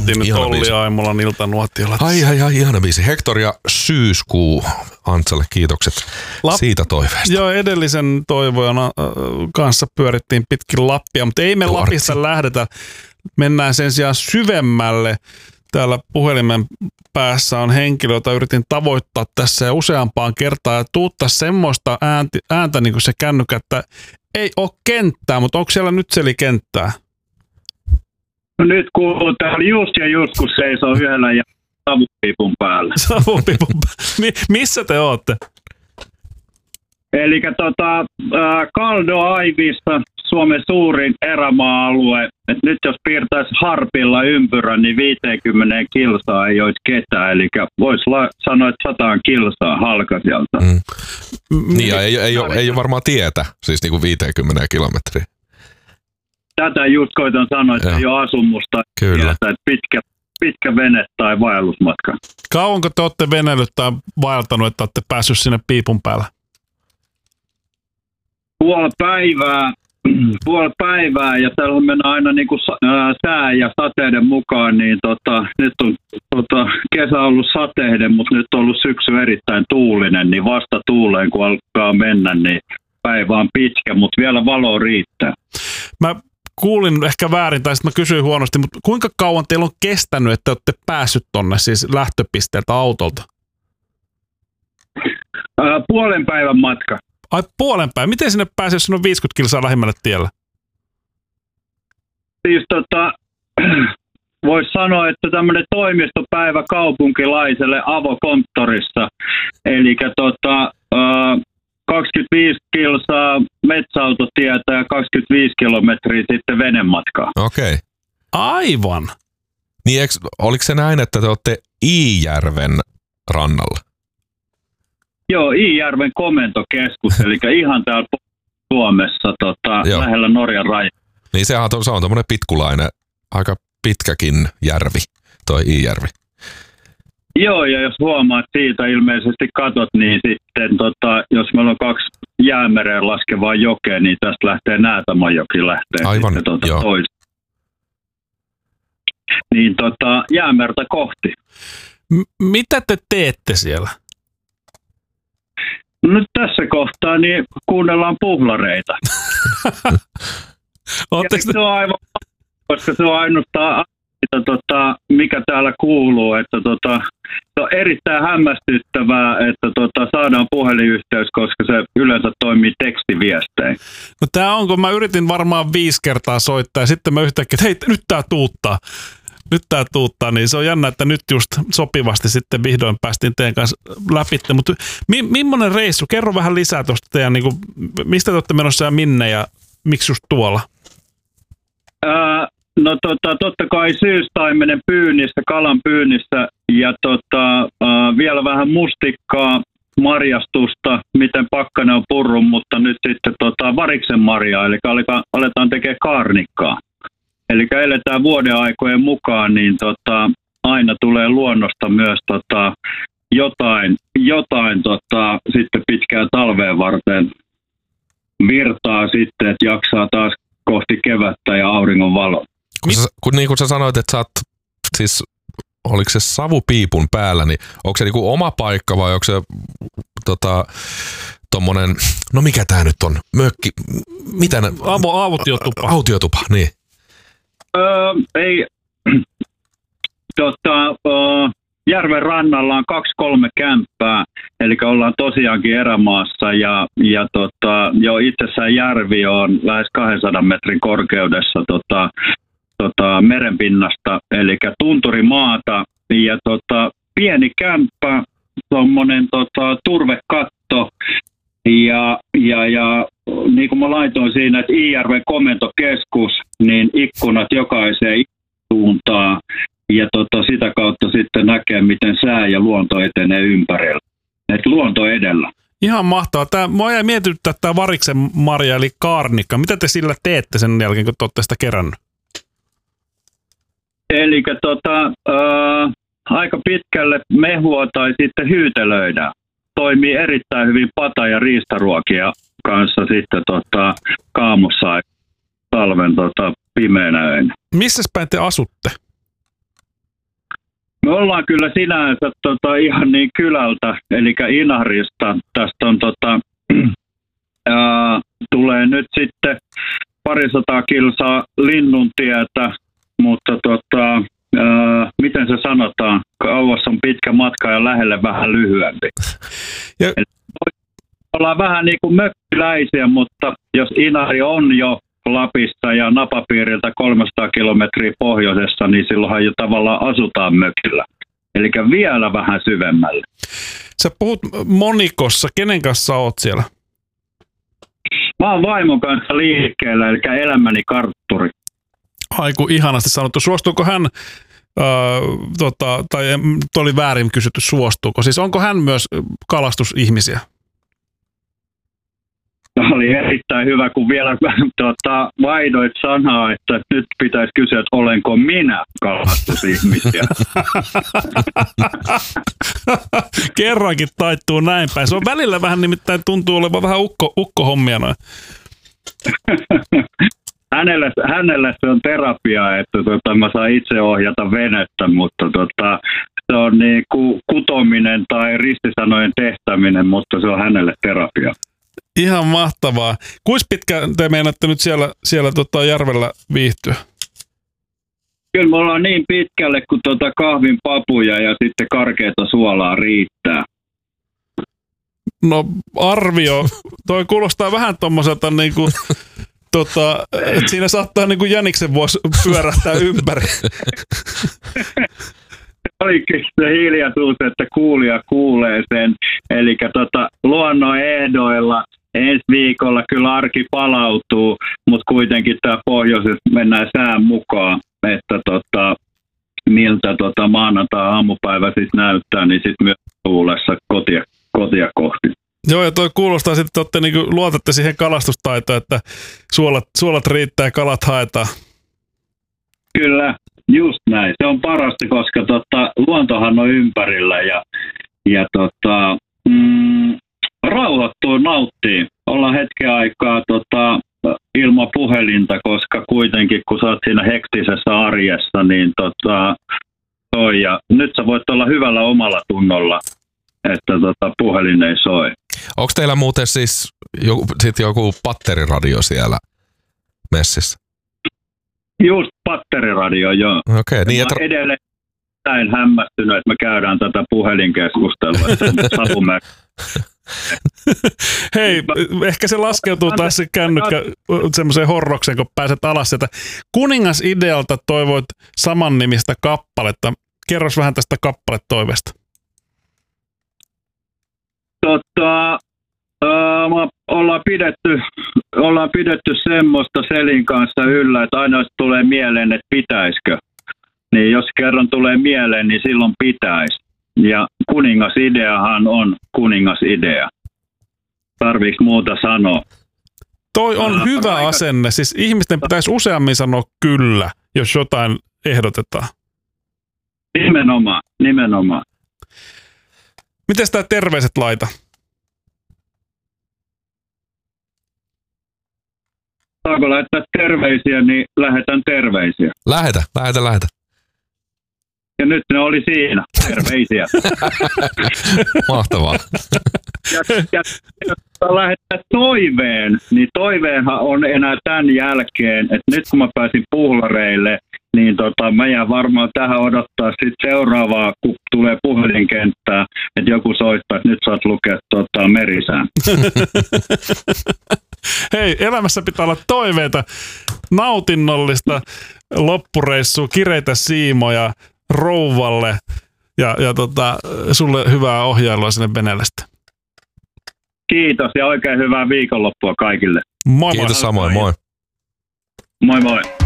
kuunneltiin nyt Olli Aimolan iltanuotiolla. Ai, ihana biisi. Hector ja Syyskuu. Antsalle kiitokset siitä toiveesta. Joo, edellisen toivojana kanssa pyörittiin pitkin Lappia, mutta ei me Lapista lähdetä. Mennään sen sijaan syvemmälle. Täällä puhelimen päässä on henkilö, jota yritin tavoittaa tässä ja useampaan kertaan ja tuuttaa semmoista ääntä niin kuin se kännykkä, että ei ole kenttää, mutta onko siellä nyt kenttää? No nyt kuuluu täällä just kun seisoo yhdellä ja savupiipun päällä. Savupiipun päällä. Missä te ootte? Eli Kaldo Aivissa, Suomen suurin erämaa-alue. Et nyt jos piirtäisi harpilla ympyrän, niin 50 kilsaa ei olisi ketään. Eli voisi sanoa, että 100 kilsaa halkasijalta. Niin ja ei ole varmaan tietä, siis niin kuin 50 kilometriä. Tätä just koitan sanoa, että ei ole asumusta. Kyllä. Tietä, pitkä vene tai vaellusmatka. Kauanko te olette venellyt tai vaeltanut, että olette päässyt sinne piipun päällä? Puoli päivää ja täällä mennään aina niin kuin sää ja sateiden mukaan, niin nyt on kesä ollut sateiden, mutta nyt on ollut syksy erittäin tuulinen, niin vasta tuuleen kun alkaa mennä, niin päivä on pitkä, mutta vielä valo riittää. Mä kuulin ehkä väärin tai sitten mä kysyin huonosti, mutta kuinka kauan teillä on kestänyt, että olette päässyt tonne siis lähtöpisteeltä autolta? Puolen päivän matka. Ai puolen päivän. Miten sinne pääsee, jos on 50 kilsaa lähimmälle tiellä? Siis voisi sanoa, että tämmöinen toimistopäivä kaupunkilaiselle avokonttorissa. Eli 25 kilsaa metsäautotietä ja 25 kilometriä sitten venematkaa. Okei. Aivan. Niin oliko se näin, että te olette Iijärven rannalla? Joo, Iijärven komentokeskus, eli ihan täällä Suomessa, lähellä Norjan raja. Niin se on tommoinen pitkulainen, aika pitkäkin järvi, toi Iijärvi. Joo, ja jos huomaat siitä ilmeisesti katot, niin sitten jos meillä on 2 jäämereen laskevaa jokea, niin tästä lähtee Näätämänjoki lähtee. Aivan, sitten joo. Niin jäämertä kohti. Mitä te teette siellä? Nyt tässä kohtaa niin kuunnellaan puhlareita. Se on aivan, koska se on ainoastaan mikä täällä kuuluu, että se on erittäin hämmästyttävää, että saadaan puhelinyhteys, koska se yleensä toimii tekstiviestein. No tää on, kun mä yritin varmaan 5 kertaa soittaa ja sitten mä yhtäkkiä, että hei, nyt tää tuuttaa, niin se on jännä, että nyt just sopivasti sitten vihdoin päästiin teidän kanssa läpi. Mutta millainen reissu? Kerro vähän lisää tuosta teidän, niin kuin, mistä te olette menossa ja minne ja miksi just tuolla? No totta kai syystaimenen pyynnissä, kalan pyynnissä ja vielä vähän mustikkaa, marjastusta, miten pakkanen on purru, mutta nyt sitten variksen marjaa, eli aletaan tekemään kaarnikkaa. Eli eletään vuoden aikojen mukaan, niin aina tulee luonnosta myös jotain sitten pitkään talveen varten virtaa sitten, että jaksaa taas kohti kevättä ja auringon valo. Niin kuin sä sanoit, että sä oot, siis oliko se savupiipun päällä, niin onko se niinku oma paikka vai onko se tommonen, no mikä tää nyt on, mökki, mitä ne? Autiotupa. Autiotupa, niin. Ei, järven rannalla on 2-3 kämppää, eli ollaan tosiaankin erämaassa ja jo itsessään järvi on lähes 200 metrin korkeudessa merenpinnasta, eli tunturimaata ja pieni kämppä, tommonen turvekatto ja niin kuin mä laitoin siinä, että Iijärven komentokeskus, niin ikkunat jokaiseen suuntaan ja sitä kautta sitten näkee, miten sää ja luonto etenee ympärillä. Että luonto edellä. Ihan mahtavaa. Mua jäi mietityttää tämä variksen marja eli kaarnikka. Mitä te sillä teette sen jälkeen, kun te olette sitä kerännyt? Eli aika pitkälle mehua tai sitten hyytelöidään. Toimii erittäin hyvin pata- ja riistaruokia kanssa sitten kaamussa talven pimeänä öinä. Missäs päin te asutte? Me ollaan kyllä sinänsä ihan niin kylältä, eli Inarista. Tästä on tulee nyt sitten 200 kilsaa Linnuntietä, mutta miten se sanotaan? Kauas on pitkä matka ja lähelle vähän lyhyempi. Ja... Ollaan vähän niin kuin mökkiläisiä, mutta jos Inari on jo Lapista ja napapiiriltä 300 kilometriä pohjoisessa, niin silloinhan jo tavallaan asutaan mökillä. Eli vielä vähän syvemmälle. Sä puhut Monikossa. Kenen kanssa oot siellä? Mä oon vaimon kanssa liikkeellä, eli elämäni kartturi. Aiku ihanasti sanottu. Suostuuko hän, tai toi oli väärin kysytty, suostuuko? Siis onko hän myös kalastusihmisiä? Tämä oli erittäin hyvä, kun vielä vaihdoit sanaa, että nyt pitäisi kysyä, että olenko minä kalastusihmisiä. Kerrankin taittuu näin päin. Se on välillä vähän, nimittäin tuntuu olevan vähän ukkohommia noin. Hänelle se on terapia, että mä saan itse ohjata venettä, mutta se on niin kuin kutominen tai ristisanojen tehtäminen, mutta se on hänelle terapia. Ihan mahtavaa. Kuinka pitkään te meinaatte nyt siellä järvellä viihtyä? Kyllä me ollaan niin pitkälle, kun kahvin papuja ja sitten karkeata suolaa riittää. No arvio. Toi kuulostaa vähän tommoselta niinku, että siinä saattaa niinku jäniksen vuosi pyörähtää ympäri. Olikin se hiljaisuus, että kuulija kuulee sen. Eli luonnon ehdoilla ensi viikolla kyllä arki palautuu, mutta kuitenkin tämä pohjoisessa mennään sään mukaan, että miltä maanantai-aamupäivä siis näyttää, niin sitten myös tuulessa kotia kohti. Joo, ja toi kuulostaa sitten, että niinku luotatte siihen kalastustaitoon, että suolat riittää ja kalat haetaan. Kyllä, just näin. Se on parasta, koska luontohan on ympärillä ja rauhoittuu, nauttii. Ollaan hetken aikaa ilman puhelinta, koska kuitenkin kun sä oot siinä hektisessä arjessa, niin ja nyt sä voit olla hyvällä omalla tunnolla, että puhelin ei soi. Onko teillä muuten siis joku patteriradio siellä messissä? Just patteriradio, joo. Okei, niin että... Edelleen hämmästynyt, että me käydään tätä puhelinkeskustelua. Hei, ehkä se laskeutuu taas se kännykkä semmoiseen horrokseen, kun pääset alas sieltä. Kuningas-idealta toivoit samannimistä kappaletta. Kerros vähän tästä kappaletoiveesta. Ollaan pidetty semmoista Selin kanssa yllä, että aina tulee mieleen, että pitäisikö. Niin jos kerran tulee mieleen, niin silloin pitäisi. Ja kuningasideahan on kuningasidea. Tarviiko muuta sanoa? Toi on hyvä asenne. Siis ihmisten pitäisi useammin sanoa kyllä, jos jotain ehdotetaan. Nimenomaan. Miten tää terveiset laita? Saanko lähettää terveisiä, niin lähetän terveisiä. Lähetä. Ja nyt ne oli siinä. Terveisiä. Mahtavaa. Ja jos lähettää toiveen, niin toiveenhan on enää tämän jälkeen, että nyt kun mä pääsin puhlareille, niin mä jään varmaan tähän odottaa sitten seuraavaa, kun tulee puhelinkenttää, että joku soittaa, että nyt saat lukea merisään. Hei, elämässä pitää olla toiveita, nautinnollista loppureissua, kireitä siimoja rouvalle ja sulle hyvää ohjailua sinne veneelle. Kiitos ja oikein hyvää viikonloppua kaikille. Moi. Kiitos samoin, moi. Moi moi.